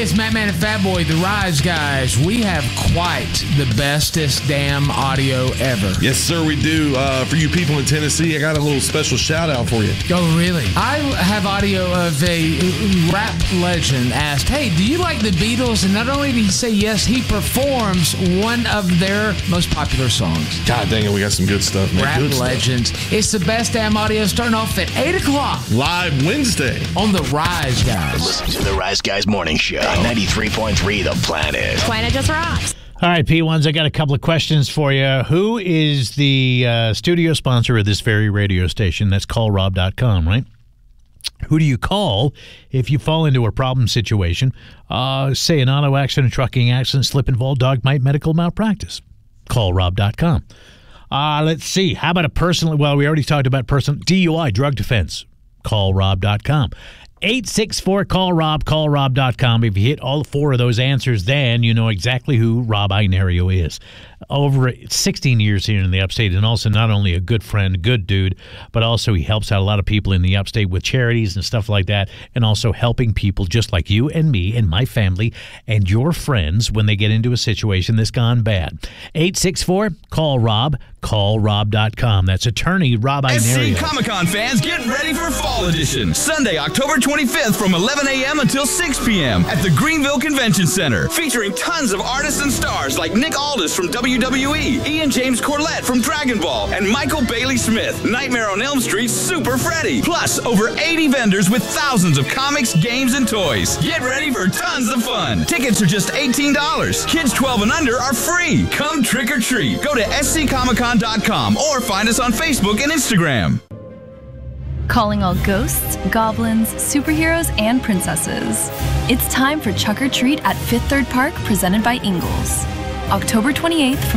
it's Matt Man and Fat Boy, the Rise Guys. We have quite the bestest damn audio ever. Yes, sir, we do. For you people in Tennessee, I got a little special shout out for you. Oh, really? I have audio of a rap legend asked, hey, do you like the Beatles? And not only did he say yes, he performs one of their most popular songs. God dang it, we got some good stuff, man. Rap Good legends. Stuff. It's the best damn audio starting off at 8 o'clock. Live Wednesday. On the Rise Guys. Listen to the Rise Guys Morning Show. 93.3 The Planet. Planet just rocks. All right, P1s, I got a couple of questions for you. Who is the studio sponsor of this very radio station? That's callrob.com, right? Who do you call if you fall into a problem situation? Say an auto accident, trucking accident, slip and fall, dog bite, medical malpractice. Callrob.com. Let's see. How about a personal? Well, we already talked about personal DUI, drug defense. Callrob.com. 864-CALL-ROB, callrob.com. If you hit all four of those answers, then you know exactly who Rob Inario is. Over 16 years here in the upstate, and also not only a good friend, good dude, but also he helps out a lot of people in the upstate with charities and stuff like that, and also helping people just like you and me and my family and your friends when they get into a situation that's gone bad. 864-CALL-ROB, callrob.com. That's attorney Rob Inario. SC Comic-Con fans, get ready for Fall Edition. Sunday, October 25th from 11 a.m. until 6 p.m. at the Greenville Convention Center. Featuring tons of artists and stars like Nick Aldis from WWE, Ian James Corlett from Dragon Ball, and Michael Bailey Smith, Nightmare on Elm Street's Super Freddy. Plus, over 80 vendors with thousands of comics, games, and toys. Get ready for tons of fun. Tickets are just $18. Kids 12 and under are free. Come trick or treat. Go to sccomiccon.com or find us on Facebook and Instagram. Calling all ghosts, goblins, superheroes, and princesses. It's time for Chuck or Treat at Fifth Third Park, presented by Ingles. October 28th from